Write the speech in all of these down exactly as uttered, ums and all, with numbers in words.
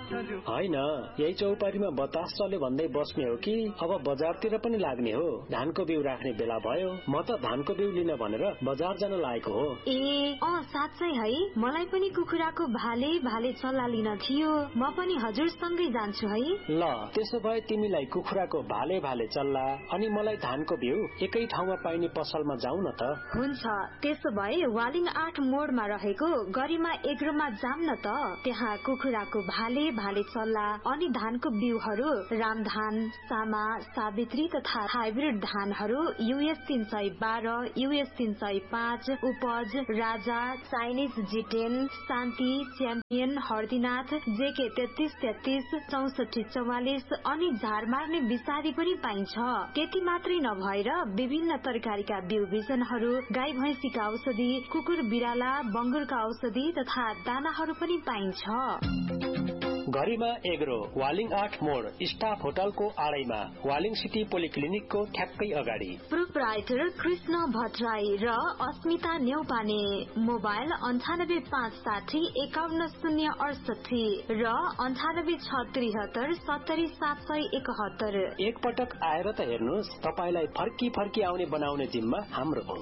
होइन, यही चौपारीमा बतास चल्यो भन्दै बस्ने हो कि अब बजारतिर पनि लाग्ने हो? धानको बिउ राख्ने बेला भयो, म त धानको बिउ लिन भनेर बजार जान लागेको हो। ए अँ साँच्चै है, मलाई पनि कुखुराको भाले भाले चल्ला लिन थियो, म पनि हजुरसँगै जान्छु है। ल त्यसो भए तिमीलाई कुखुराको भाले भाले चल्ला अनि मलाई धानको बिउ एकै ठाउँमा पाइने पसलमा जाउँ न त। हुन्छ, त्यसो भए वालिङ आठ मोडमा रहेको गरिमा एग्रोमा जाम न त। त्यहाँ कुखुराको भाले भाले चल्ला अनि धानको बिउहरू रामधान, सामा, सावित्री तथा हाइब्रिड धानहरू यूएस तीन सय बाह्र, यूएस तीन सय पाँच, उपज, राजा, चाइनिज जिटेन, शान्ति, च्याम्पियन, हर्दीनाथ, जेके तेत्तीस तेत्तीस, चौसठी चौवालिस अनि झार मार्ने विषादी पनि पाइन्छ। त्यति मात्रै नभएर विभिन्न तरकारीका बिउ बिजनहरू, गाई भैंसीका औषधि, कुकुर बिराला, बंगुरका औषधि तथा दानाहरू पनि पाइन्छ। गरिमा एग्रो, वालिङ आठ मोड, स्टाफ होटलको आडैमा, वालिङ सिटी पोलिक्लिनिकको ठ्याक्कै अगाडि। प्रोप्राइटर कृष्ण भट्टराई र अस्मिता न्यौपाने। मोबाइल अन्ठानब्बे पाँच साठी एकाउन्न शून्य अडसठी र अन्ठानब्बे छ त्रिहत्तर सत्तरी सात सय एकहत्तर। एक पटक आएर त हेर्नुहोस्, तपाईलाई फर्की फर्की आउने बनाउने जिम्मा हाम्रो हो।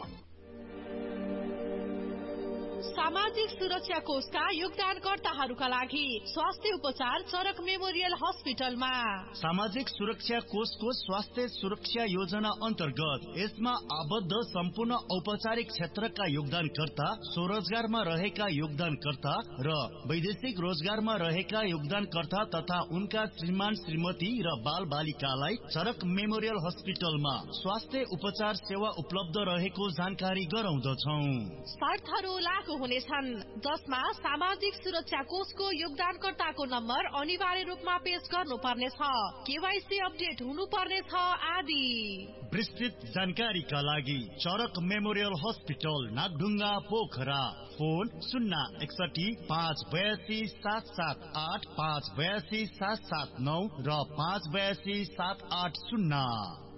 सामाजिक सुरक्षा कोषका योगदानकर्ताहरूका लागि स्वास्थ्य उपचार चरक मेमोरियल हस्पिटलमा। सामाजिक सुरक्षा कोषको स्वास्थ्य सुरक्षा योजना अन्तर्गत यसमा आबद्ध सम्पूर्ण औपचारिक क्षेत्रका योगदानकर्ता, स्वरोजगारमा रहेका योगदानकर्ता र वैदेशिक रोजगारमा रहेका योगदानकर्ता तथा उनका श्रीमान श्रीमती र बाल बालिकालाई चरक मेमोरियल हस्पिटलमा स्वास्थ्य उपचार सेवा उपलब्ध रहेको जानकारी गराउँदछौ। शर्तहरू लागू हुनेछन्, जसमा सामाजिक सुरक्षा कोषको योगदानकर्ताको नम्बर अनिवार्य रूपमा पेश गर्नुपर्नेछ, केवाईसी अपडेट हुनुपर्नेछ आदि। विस्तृत जानकारीका लागि चरक memorial hospital, Nagdhunga, Pokhara. Phone शून्य एकसठी पाँच बयासी सात सात आठ, पाँच बयासी सात सात नौ र पाँच बयासी सात आठ शून्य।